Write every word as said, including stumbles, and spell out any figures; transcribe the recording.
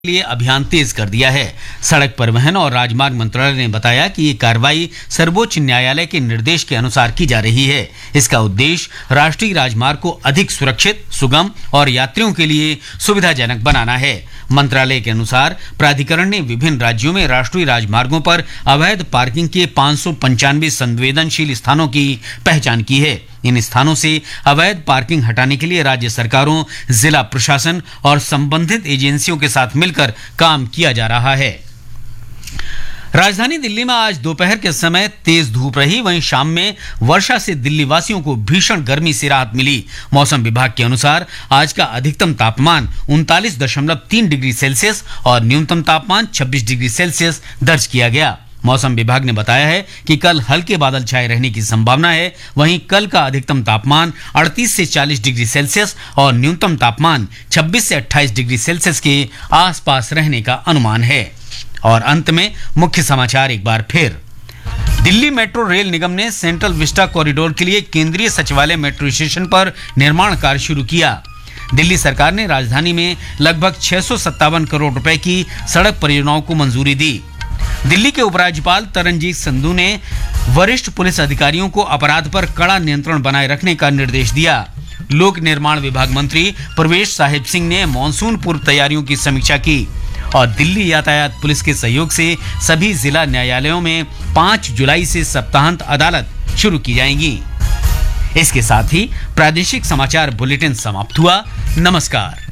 लिए अभियान तेज कर दिया है। सड़क परिवहन और राजमार्ग मंत्रालय ने बताया कि ये कार्रवाई सर्वोच्च न्यायालय के निर्देश के अनुसार की जा रही है। इसका उद्देश्य राष्ट्रीय राजमार्ग को अधिक सुरक्षित, सुगम और यात्रियों के लिए सुविधाजनक बनाना है। मंत्रालय के अनुसार प्राधिकरण ने विभिन्न राज्यों में राष्ट्रीय राजमार्गों पर अवैध पार्किंग के पाँच सौ पंचानवे संवेदनशील स्थानों की पहचान की है। इन स्थानों से अवैध पार्किंग हटाने के लिए राज्य सरकारों, जिला प्रशासन और संबंधित एजेंसियों के साथ मिलकर काम किया जा रहा है। राजधानी दिल्ली में आज दोपहर के समय तेज धूप रही, वहीं शाम में वर्षा से दिल्ली वासियों को भीषण गर्मी से राहत मिली। मौसम विभाग के अनुसार आज का अधिकतम तापमान उनतालीस दशमलव तीन डिग्री सेल्सियस और न्यूनतम तापमान छब्बीस डिग्री सेल्सियस दर्ज किया गया। मौसम विभाग ने बताया है कि कल हल्के बादल छाए रहने की संभावना है। वहीं कल का अधिकतम तापमान अड़तीस से चालीस डिग्री सेल्सियस और न्यूनतम तापमान छब्बीस से अट्ठाईस डिग्री सेल्सियस के आसपास रहने का अनुमान है। और अंत में मुख्य समाचार एक बार फिर। दिल्ली मेट्रो रेल निगम ने सेंट्रल विस्टा कॉरिडोर के लिए केंद्रीय सचिवालय मेट्रो स्टेशन पर निर्माण कार्य शुरू किया। दिल्ली सरकार ने राजधानी में लगभग छह सौ सत्तावन करोड़ रुपए की सड़क परियोजनाओं को मंजूरी दी। दिल्ली के उपराज्यपाल तरनजीत संधू ने वरिष्ठ पुलिस अधिकारियों को अपराध पर कड़ा नियंत्रण बनाए रखने का निर्देश दिया। लोक निर्माण विभाग मंत्री प्रवेश साहिब सिंह ने मॉनसून पूर्व तैयारियों की समीक्षा की। और दिल्ली यातायात पुलिस के सहयोग से सभी जिला न्यायालयों में पाँच जुलाई से सप्ताहांत अदालत शुरू की जाएंगी। इसके साथ ही प्रादेशिक समाचार बुलेटिन समाप्त हुआ। नमस्कार।